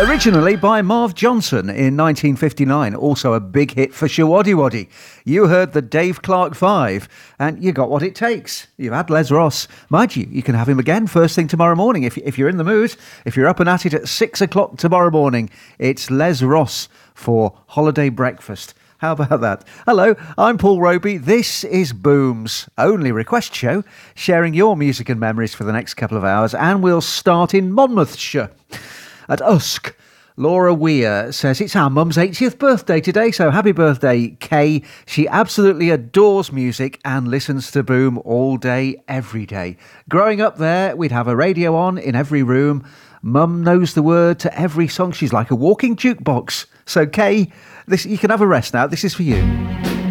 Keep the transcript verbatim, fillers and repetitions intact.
Originally by Marv Johnson in nineteen fifty-nine, also a big hit for Showaddywaddy. You heard the Dave Clark Five, and you got what it takes. You had Les Ross. Mind you, you can have him again first thing tomorrow morning if, if you're in the mood. If you're up and at it at six o'clock tomorrow morning, it's Les Ross for Holiday Breakfast. How about that? Hello, I'm Paul Roby. This is Boom's only request show, sharing your music and memories for the next couple of hours, and we'll start in Monmouthshire. At Usk, Laura Weir says it's our mum's eightieth birthday today, so happy birthday, Kay. She absolutely adores music and listens to Boom all day, every day. Growing up there, we'd have a radio on in every room. Mum knows the word to every song. She's like a walking jukebox. So, Kay, this, you can have a rest now. This is for you.